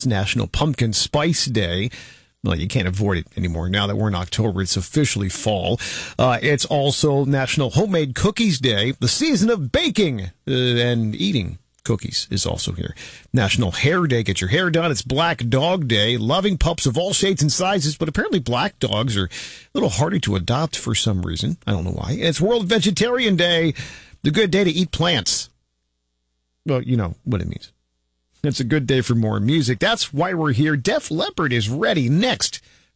It's National Pumpkin Spice Day. Well, you can't avoid it anymore. Now that we're in October, it's officially fall. It's also National Homemade Cookies Day. The season of baking and eating cookies is also here. National Hair Day. Get your hair done. It's Black Dog Day. Loving pups of all shades and sizes, but apparently black dogs are a little harder to adopt for some reason. I don't know why. It's World Vegetarian Day. The good day to eat plants. Well, you know what it means. It's a good day for more music. That's why we're here. Def Leppard is ready next